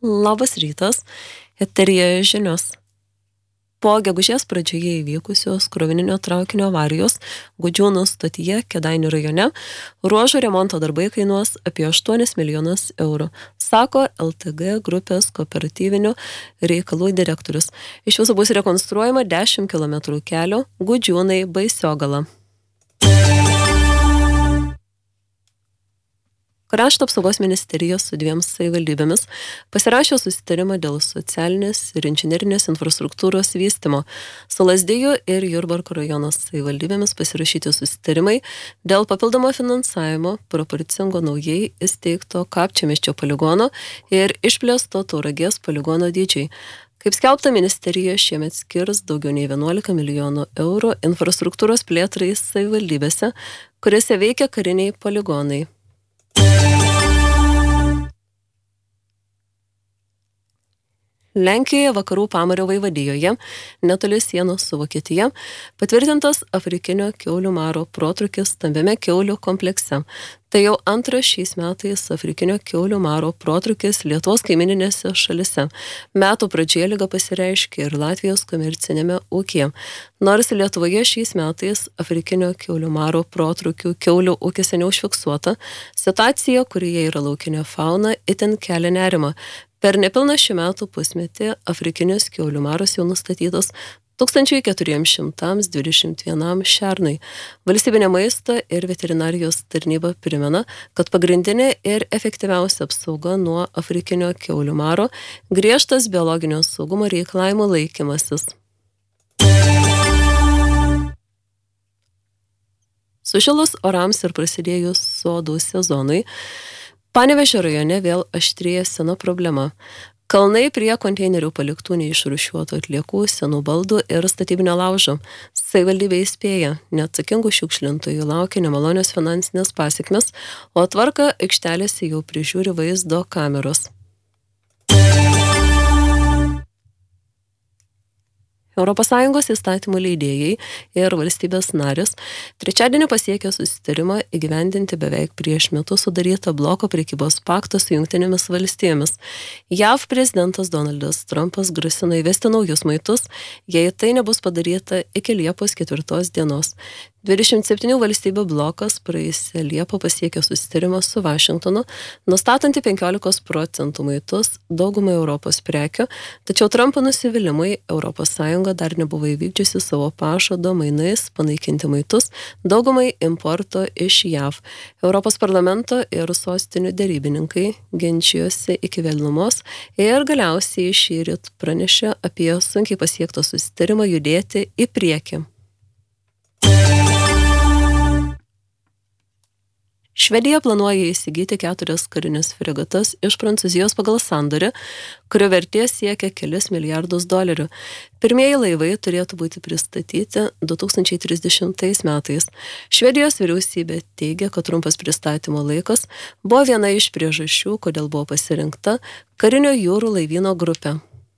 Labas rytas, eteryje žinios. Po gegužės pradžioje įvykusios krovininio traukinio avarijos Gudžiūnų stotyje Kėdainių rajone ruožo remonto darbai kainuos apie 8 milijonus eurų, sako LTG grupės kooperatyvinių reikalų direktorius. Iš viso bus rekonstruojama 10 km kelio Gudžiūnai - Baisiogala. Krašto apsaugos ministerija su 2 savivaldybėmis pasirašė susitarimą dėl socialinės ir inžinerinės infrastruktūros vystymo. Su Lazdijų ir Jurbarko rajono savivaldybėmis pasirašyti susitarimai dėl papildomo finansavimo proporcingo naujai įsteigto Kapčiamiesčio poligono ir išplėsto Tauragės poligono dydžiai. Kaip skelbta, ministerija šiemet skirs daugiau nei 11 milijonų eurų infrastruktūros plėtrai savivaldybėse, kuriuose veikia kariniai poligonai. Lenkijoje vakarų Pamario vaivadijoje, netoli sienos su Vokietija, patvirtintas afrikinio kiaulių maro protrūkis stambiame kiaulių komplekse. Tai jau antras šiais metais afrikinio kiaulių maro protrūkis Lietuvos kaimininėse šalise. Metų pradžioje liga pasireiškė ir Latvijos komercinėme ūkyje. Nors Lietuvoje šiais metais afrikinio kiaulių maro protrūkių kiaulių ūkėse neužfiksuota, situacija, kurioje yra laukinė fauna, itin kelia nerimą. Per nepilną šių metų pusmetį afrikinis kiaulių maras jau nustatytas 1421 šernai. Valstybinė maisto ir veterinarijos tarnyba primena, kad pagrindinė ir efektyviausia apsauga nuo afrikinio kiaulių maro - griežtas biologinio saugumo reikalavimų laikymasis. Sušilus orams ir prasidėjus sodų sezonui, Panevėžio rajone vėl aštrėja sena problema. Kalnai prie konteinerių paliktų neišrūšiuotų atliekų, senų baldų ir statybinio laužo. Savivaldybė įspėja, neatsakingų šiukšlintojų laukia nemalonios finansinės pasekmės, o tvarką aikštelėse jau prižiūri vaizdo kameros. ES įstatymų leidėjai ir valstybės narės trečiadienį pasiekė susitarimą įgyvendinti beveik prieš metus sudarytą bloko prekybos paktą su Jungtinėmis valstijomis. JAV prezidentas Donaldas Trumpas grasino įvesti naujus muitus, jei tai nebus padaryta iki Liepos 4 dienos. 27 valstybių blokas praėjusią Liepą pasiekė susitarimą su Vašingtonu, nustatantį 15% muitus daugumai Europos prekių, tačiau Trumpo nusivylimui ES dar nebuvo įvykdžiusi savo pažado mainais panaikinti muitus daugumai importo iš JAV. Europos parlamento ir sostinių derybininkai ginčijosi iki vėlumos ir galiausiai šįryt pranešė apie sunkiai pasiektą susitarimą judėti į priekį. Švedija planuoja įsigyti 4 karines fregatas iš Prancūzijos pagal sandorį, kurio vertė siekia kelis milijardus dolerių. Pirmieji laivai turėtų būti pristatyti 2030 metais. Švedijos vyriausybė teigia, kad trumpas pristatymo laikas buvo viena iš priežasčių, kodėl buvo pasirinkta karinio jūrų laivyno grupė.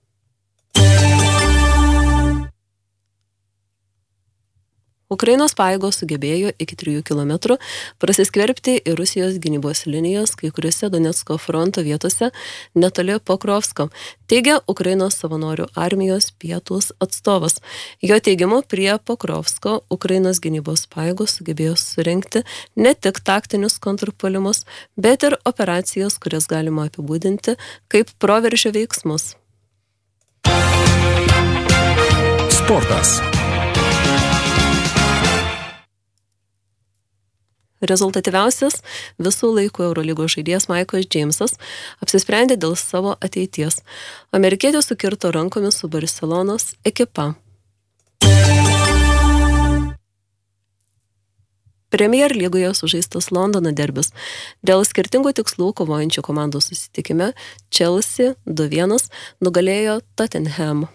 Ukrainos pajėgos sugebėjo iki 3 km prasiskverbti į Rusijos gynybos linijas kai kuriuose Donecko fronto vietose netoli Pokrovsko, teigia Ukrainos savanorių armijos pietus atstovas. Jo teigimu, prie Pokrovsko Ukrainos gynybos pajėgos sugebėjo surengti ne tik taktinius kontrpuolimus, bet ir operacijas, kurias galima apibūdinti kaip proveržio veiksmus. Sportas. Rezultatyviausias visų laikų Eurolygos žaidėjas Maikas Džeimsas apsisprendė dėl savo ateities. Amerikietis sukirto rankomis su Barcelonos ekipa. Premier lygoje sužaistas Londono derbis. Dėl skirtingų tikslų kovojančių komandų susitikime Chelsea 2-1 nugalėjo Tottenham.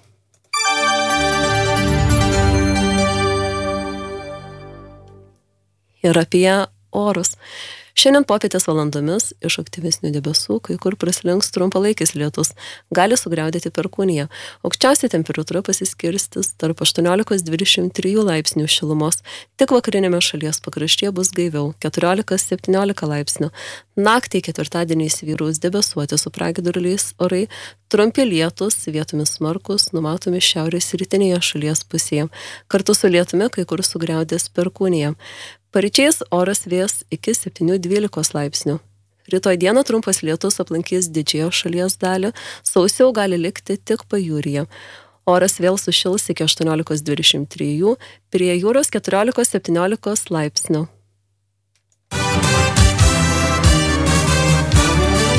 Ir apie orus. Šiandien popietės valandomis iš aktyvesnių debesų kai kur praslinks trumpalaikis lietus, gali sugriaudėti Perkūniją. Aukščiausia temperatūra pasiskirstis tarp 18-23 laipsnių šilumos. Tik vakarinėme šalies pakraštyje bus gaiviau 14-17 laipsnių. Naktį ketvirtadienį įsivyraus debesuoti su pragiedruliais orai, trumpi lietus, vietomis smarkus, numatomi šiaurės rytinėje šalies pusėje. Kartu su lietumi kai kur sugriaudės Perkūnija. Paryčiais oras vės iki 7-12 laipsnių. Rytoj dieną trumpas lietus aplankys didžiąją šalies dalį, sausiau gali likti tik pajūryje. Oras vėl sušils iki 18-23, prie jūros 14-17 laipsnių.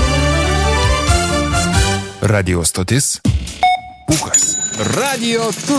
Radio stotis Pūkas. Radio turas.